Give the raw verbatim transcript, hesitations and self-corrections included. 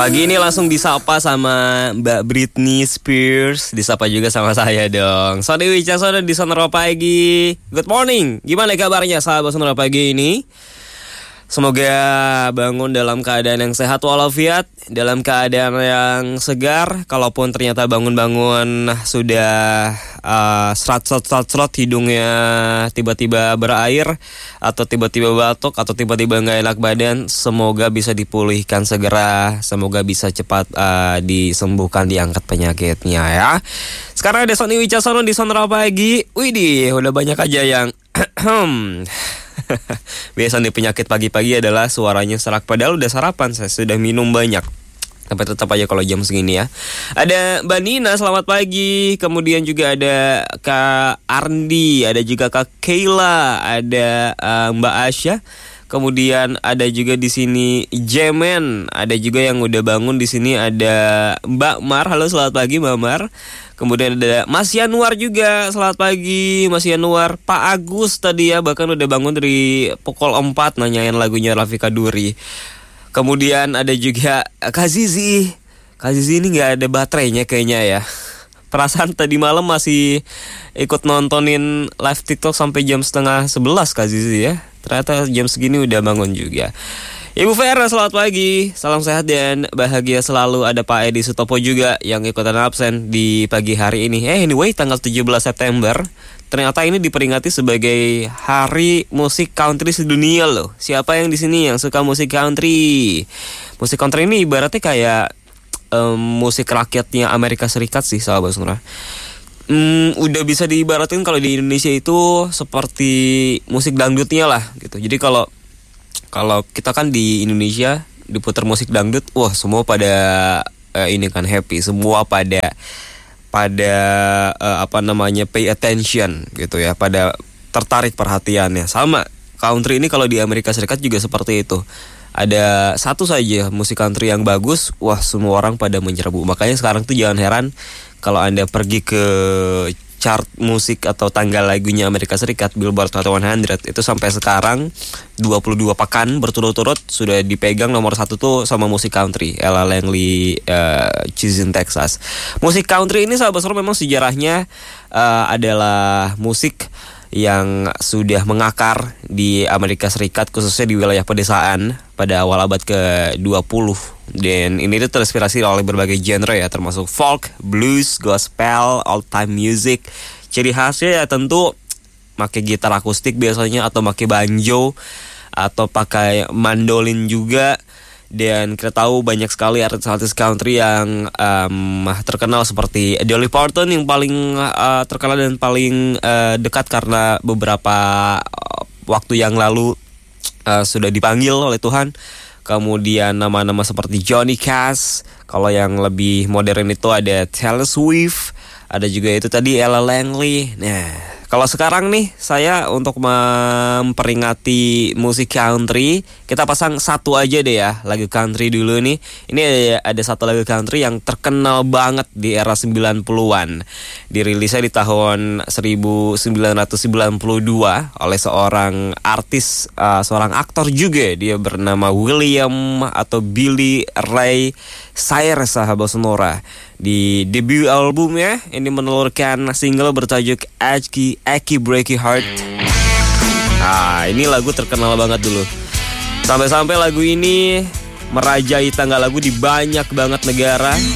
Pagi ini langsung disapa sama Mbak Britney Spears. Disapa juga sama saya dong. Sode Wicaksono di Sonora Pagi. Good morning. Gimana kabarnya sahabat Sonora Pagi ini? Semoga bangun dalam keadaan yang sehat walafiat, dalam keadaan yang segar. Kalaupun ternyata bangun-bangun sudah uh, serat-serat-serat hidungnya tiba-tiba berair, atau tiba-tiba batuk, atau tiba-tiba nggak enak badan, semoga bisa dipulihkan segera. Semoga bisa cepat uh, disembuhkan, diangkat penyakitnya ya. Sekarang ada Sony Wicaksono di Sonora Pagi. Widih, udah banyak aja yang biasa nih penyakit pagi-pagi adalah suaranya serak. Padahal udah sarapan, saya sudah minum banyak. Tapi tetap aja kalau jam segini ya. Ada Mbak Nina, selamat pagi. Kemudian juga ada Kak Arndi, ada juga Kak Kayla, ada uh, Mbak Asya. Kemudian ada juga di sini Jemen, ada juga yang udah bangun di sini, ada Mbak Mar. Halo, selamat pagi Mbak Mar. Kemudian ada Mas Yanuar juga, selamat pagi Mas Yanuar. Pak Agus tadi ya, bahkan udah bangun dari pukul empat nanyain lagunya Rafika Duri. Kemudian ada juga Kak Zizi. Kak Zizi ini gak ada baterainya kayaknya ya. Perasaan tadi malam masih ikut nontonin live TikTok sampai jam setengah sebelas Kak Zizi ya. Ternyata jam segini udah bangun juga. Ibu Vera, selamat pagi. Salam sehat dan bahagia selalu. Ada Pak Edi Sutopo juga yang ikutan absen di pagi hari ini. Eh anyway, tanggal tujuh belas September ternyata ini diperingati sebagai Hari Musik Country Sedunia loh. Siapa yang di sini yang suka musik country? Musik country ini ibaratnya kayak um, musik rakyatnya Amerika Serikat sih, sahabat Sonora. Hmm, udah bisa diibaratin kalau di Indonesia itu seperti musik dangdutnya lah gitu. Jadi kalau kalau kita kan di Indonesia diputar musik dangdut, wah semua pada uh, ini kan happy, semua pada pada uh, apa namanya pay attention gitu ya, pada tertarik perhatiannya. Sama country ini kalau di Amerika Serikat juga seperti itu. Ada satu saja musik country yang bagus, wah semua orang pada menyerbu. Makanya sekarang tuh jangan heran kalau Anda pergi ke chart musik atau tanggal lagunya Amerika Serikat, Billboard Hot seratus, itu sampai sekarang dua puluh dua pekan berturut-turut sudah dipegang nomor satu tuh sama musik country, Ella Langley, uh, She's in Texas. Musik country ini sahabat Sonora memang sejarahnya uh, adalah musik yang sudah mengakar di Amerika Serikat, khususnya di wilayah pedesaan pada awal abad ke dua puluh. Dan ini tuh terinspirasi oleh berbagai genre ya, termasuk folk, blues, gospel, old time music. Ciri khasnya ya tentu pakai gitar akustik biasanya, atau pakai banjo, atau pakai mandolin juga. Dan kita tahu banyak sekali artis-artis country yang um, terkenal seperti Dolly Parton yang paling uh, terkenal dan paling uh, dekat karena beberapa uh, waktu yang lalu uh, sudah dipanggil oleh Tuhan. Kemudian nama-nama seperti Johnny Cash. Kalau yang lebih modern itu ada Taylor Swift, ada juga itu tadi Ella Langley. Nah, kalau sekarang nih saya untuk memperingati musik country, kita pasang satu aja deh ya, lagu country dulu nih. Ini ada, ada satu lagu country yang terkenal banget di era sembilan puluhan. Dirilisnya di tahun seribu sembilan ratus sembilan puluh dua oleh seorang artis, uh, seorang aktor juga. Dia bernama William atau Billy Ray Cyrus, sahabat Sonora. Di debut albumnya ini menelurkan single bertajuk Achy Achy Breaky Heart. Nah, ini lagu terkenal banget dulu. Sampai-sampai lagu ini merajai tanggal lagu di banyak banget negara.